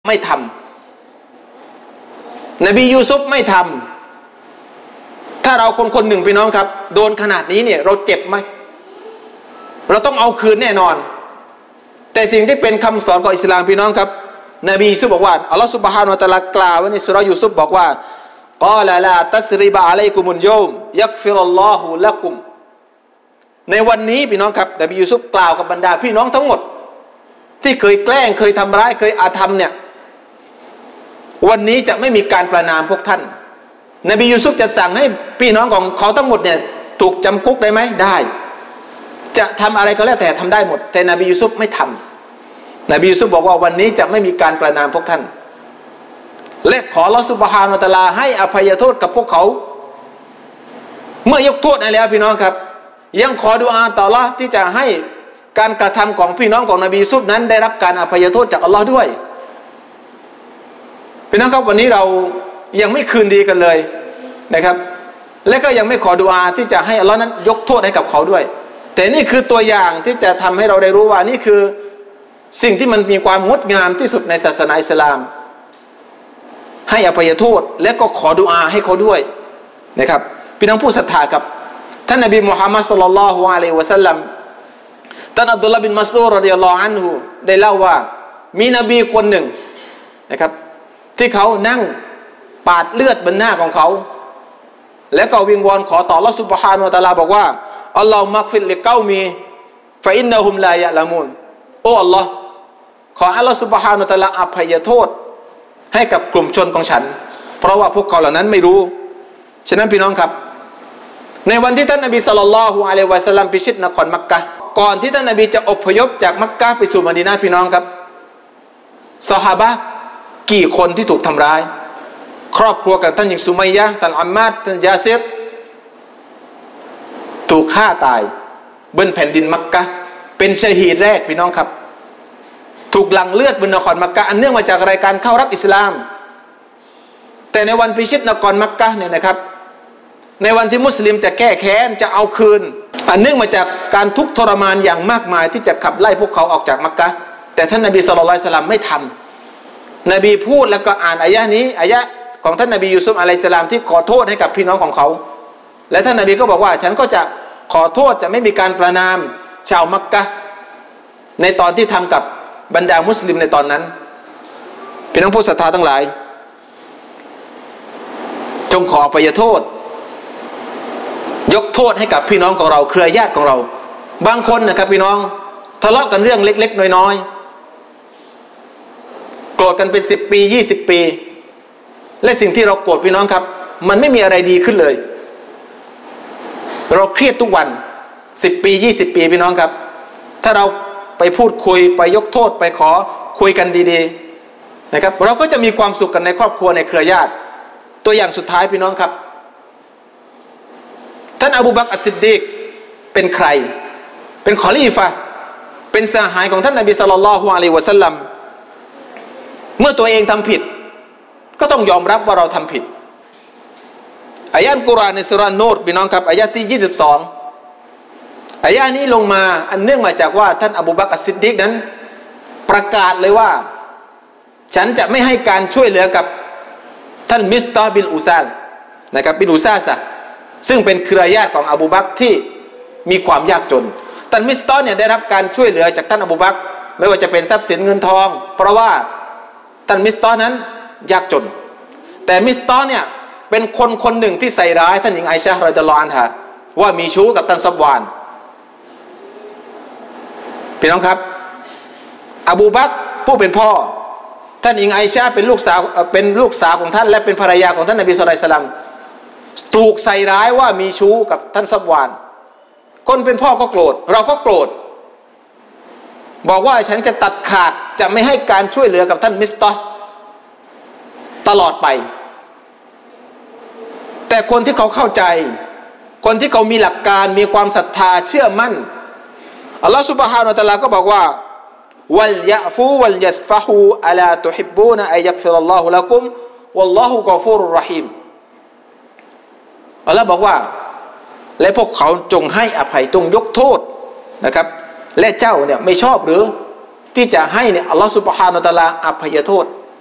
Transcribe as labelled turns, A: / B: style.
A: ไม่ทำนบียูซุฟไม่ทำถ้าเราคนหนึ่งพี่น้องครับโดนขนาดนี้เนี่ยเราเจ็บไหมเราต้องเอาคืนแน่นอนแต่สิ่งที่เป็นคำสอนของอิสลามพี่น้องครับนบียูซุฟบอกว่าอัลลอฮฺซุบฮานะฮูวะตะอาลากล่าวไว้ในซูเราะห์ยูซุฟบอกว่ากอลาลาตัสริบะอะลัยกุมุลยอมยักฟิรุลลอฮุละกุมในวันนี้พี่น้องครับนบียูซุฟกล่าวกับบรรดาพี่น้องทั้งหมดที่เคยแกล้งเคยทำร้ายเคยอาธรรมเนี่ยวันนี้จะไม่มีการประณามพวกท่านนบียูซุฟจะสั่งให้พี่น้องของเขาทั้งหมดเนี่ยถูกจำคุกได้ไหมได้จะทำอะไรก็แล้วแต่ทำได้หมดแต่นบียูซุฟไม่ทำนบียูซุฟบอกว่าวันนี้จะไม่มีการประณามพวกท่านและขออัลเลาะห์ซุบฮานะฮูวะตะอาลาให้อภัยโทษกับพวกเขาเมื่อยกโทษให้แล้วพี่น้องครับยังขอดุอาต่ออัลเลาะห์ที่จะให้การกระทำของพี่น้องของนบียูซุฟนั้นได้รับการอภัยโทษจากอัลเลาะห์ด้วยพี่น้องครับวันนี้เรายังไม่คืนดีกันเลยนะครับและก็ยังไม่ขอดุอาที่จะให้อัลเลาะห์นั้นยกโทษให้กับเขาด้วยแต่นี่คือตัวอย่างที่จะทำให้เราได้รู้ว่านี่คือสิ่งที่มันมีความงดงามที่สุดในศาสนาอิสลามให้อภัยโทษและก็ขอดุอาให้เขาด้วยนะครับพี่น้องผู้ศรัทธาครับท่านนบีมุฮัมมัดศ็อลลัลลอฮุอะลัยฮิวะซัลลัมท่านอับดุลลาห์บินมัสอูดรอฎิยัลลอฮุอันฮุได้เล่าว่ามีนบีคนหนึ่งนะครับที่เขานั่งปาดเลือดบนหน้าของเขาแล้วก็วิงวอนขอต่ออัลเลาะห์ซุบฮานะฮูวะตะอาลาบอกว่าอัลลอฮุมักฟิรลิกอมีฟะอินนะฮุมลายะละมูนโอ้อัลลอฮ์ขออัลเลาะห์ซุบฮานะฮูวะตะอาลาอภัยโทษให้กับกลุ่มชนของฉันเพราะว่าพวกเขาเหล่านั้นไม่รู้ฉะนั้นพี่น้องครับในวันที่ท่านนบีศ็อลลัลลอฮุอะลัยฮิวะซัลลัมพิชิตนครมักกะฮ์ก่อนที่ท่านนบีจะอพยพจากมักกะฮ์ไปสู่มะดีนะห์พี่น้องครับซอฮาบะห์กี่คนที่ถูกทำร้ายครอบครัวกับท่านหญิงซุมัยยะห์ท่านอัมมาดท่านยาซิรถูกฆ่าตายบนแผ่นดินมักกะฮ์เป็นชะฮีดแรกพี่น้องครับถูกหลั่งเลือดบนนครมักกะฮ์อันเนื่องมาจากรายการเข้ารับอิสลามแต่ในวันพิชิตนครมักกะฮ์เนี่ยนะครับในวันที่มุสลิมจะแก้แค้นจะเอาคืนอันเนื่องมาจากการทุกข์ทรมานอย่างมากมายที่จะขับไล่พวกเขาออกจากมักกะฮ์แต่ท่านนบีศ็อลลัลลอฮุอะลัยฮิวะซัลลัมไม่ทำนบีพูดแล้วก็อ่านอายะห์นี้อายะห์ของท่านนบียูซุฟอะลัยฮิสสลามที่ขอโทษให้กับพี่น้องของเขาและท่านนบีก็บอกว่าฉันก็จะขอโทษจะไม่มีการประณามชาวมักกะฮ์ในตอนที่ทำกับบรรดามุสลิมในตอนนั้นพี่น้องผู้ศรัทธาทั้งหลายจงขออภัยโทษยกโทษให้กับพี่น้องของเราเครือญาติของเราบางคนนะครับพี่น้องทะเลาะกันเรื่องเล็กๆน้อยๆโกรธกันเป็น10 ปี20 ปีและสิ่งที่เราโกรธพี่น้องครับมันไม่มีอะไรดีขึ้นเลยเราเครียดทุกวัน10 ปี20 ปีพี่น้องครับถ้าเราไปพูดคุยไปยกโทษไปขอคุยกันดีๆนะครับเราก็จะมีความสุขกันในครอบครัวในเครือญาติตัวอย่างสุดท้ายพี่น้องครับท่านอบูบักร อัสซิดดีกเป็นใครเป็นคอลีฟะห์เป็นสหายของท่านนบีศ็อลลัลลอฮุอะลัยฮิวะซัลลัมเมื่อตัวเองทำผิดก็ต้องยอมรับว่าเราทำผิดอายะห์กุรอานในซูเราะห์นูรพี่น้องครับอายะห์ที่22อายะห์นี้ลงมาอันเนื่องมาจากว่าท่านอบูบักร อัสซิดดีกนั้นประกาศเลยว่าฉันจะไม่ให้การช่วยเหลือกับท่านมิสตาบินอุซานนะครับบินอุซาซะซึ่งเป็นเครือญาติของอบูบักรที่มีความยากจนท่านมิสตาเนี่ยได้รับการช่วยเหลือจากท่านอบูบักรไม่ว่าจะเป็นทรัพย์สินเงินทองเพราะว่าท่านมิสตานั้นยากจนแต่มิสตาเนี่ยเป็นคนหนึ่งที่ใส่ร้ายท่านหญิงไอชะห์รอฎิยัลลอฮุอันฮาว่ามีชู้กับท่านซับวานพี่น้องครับอบูบักรผู้เป็นพ่อท่านหญิงไอชะห์เป็นลูกสาวของท่านและเป็นภรรยาของท่านนบีศ็อลลัลลอฮุอะลัยฮิวะซัลลัมถูกใส่ร้ายว่ามีชู้กับท่านซับวานคนเป็นพ่อก็โกรธเราก็โกรธบอกว่าฉันจะตัดขาดจะไม่ให้การช่วยเหลือกับท่านมิสตาตลอดไปแต่คนที่เขาเข้าใจคนที่เขามีหลักการมีความศรัทธาเชื่อมั่นอัลลอฮฺซุบฮานะฮูวะตะอาลาก็บอกว่าวัลยะฟูวัลยัสฟะฮูอะลาตุฮิบบูนะอัยยักฟิรัลลอฮุละกุมวัลลอฮุกอฟูรุรเราะฮีมอัลลอฮฺบอกว่าและพวกเขาจงให้อภัยจงยกโทษนะครับและเจ้าเนี่ยไม่ชอบหรือที่จะให้เนี่ยอัลลอฮฺซุบฮานะฮูวะตะอาลาอภัยโทษ